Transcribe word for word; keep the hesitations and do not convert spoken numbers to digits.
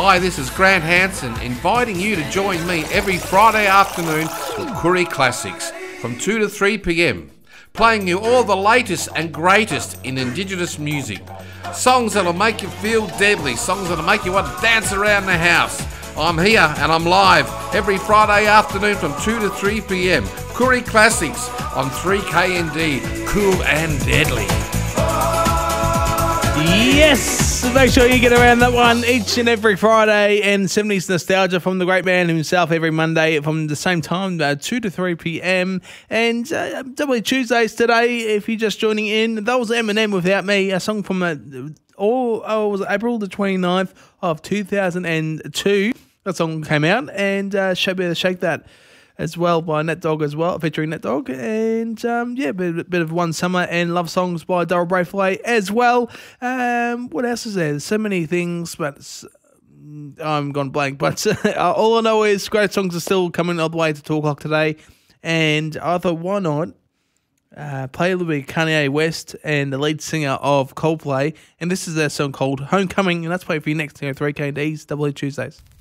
Hi, this is Grant Hansen, inviting you to join me every Friday afternoon for Koori Classics from two to three p m, playing you all the latest and greatest in Indigenous music. Songs that'll make you feel deadly, songs that'll make you want to dance around the house. I'm here and I'm live every Friday afternoon from two to three p m. Koori Classics on three K N D, cool and deadly. Yes! Make sure you get around that one each and every Friday, and seventies nostalgia from the great man himself every Monday from the same time, uh, two to three p m. And uh, W Tuesdays today, if you're just joining in, that was Eminem Without Me, a song from uh, oh, oh, it was April the twenty-ninth of two thousand two. That song came out, and uh, Show Better Shake That as well by Nat Dog as well, featuring Nat Dog, and um, yeah, a bit, bit of One Summer and Love Songs by Daryl Braithwaite as well. Um, what else is there? There's so many things, but it's, I'm gone blank. But all I know is great songs are still coming all the way to two o'clock today, and I thought, why not uh, play a little bit of Kanye West and the lead singer of Coldplay, and this is their song called Homecoming, and that's played for you next to three K Ds, W Tuesdays.